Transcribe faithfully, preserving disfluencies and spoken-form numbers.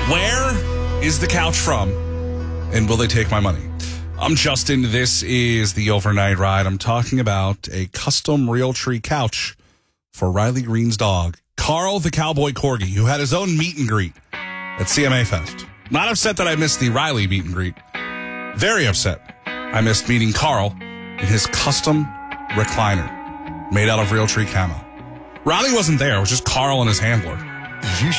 Where is the couch from? And will they take my money? I'm Justin. This is the Overnight Ride. I'm talking about a custom Realtree couch for Riley Green's dog, Carl the Cowboy Corgi, who had his own meet and greet at C M A Fest. Not upset that I missed the Riley meet and greet. Very upset. I missed meeting Carl in his custom recliner made out of Realtree camo. Riley wasn't there. It was just Carl and his handler. You